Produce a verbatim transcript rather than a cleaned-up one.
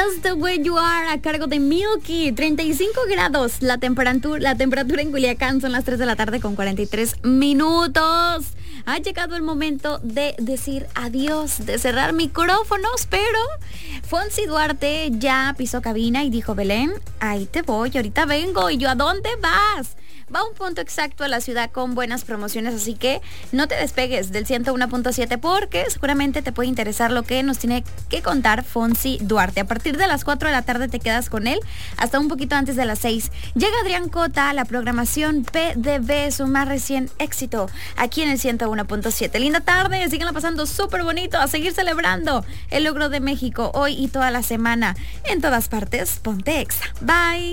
Just the Way You Are a cargo de Milky. treinta y cinco grados la temperatura, la temperatura en Culiacán. Son las tres de la tarde con cuarenta y tres minutos. Ha llegado el momento de decir adiós, de cerrar micrófonos, pero Fonsi Duarte ya pisó cabina y dijo: Belén, ahí te voy, ahorita vengo. Y yo: ¿a dónde vas? Va a un punto exacto a la ciudad con buenas promociones, así que no te despegues del ciento uno punto siete porque seguramente te puede interesar lo que nos tiene que contar Fonsi Duarte. A partir de las cuatro de la tarde te quedas con él hasta un poquito antes de las seis. Llega Adrián Cota a la programación P D B, su más recién éxito, aquí en el ciento uno punto siete. Linda tarde, síganla pasando súper bonito, a seguir celebrando el logro de México hoy y toda la semana. En todas partes, ponte Exa. Bye.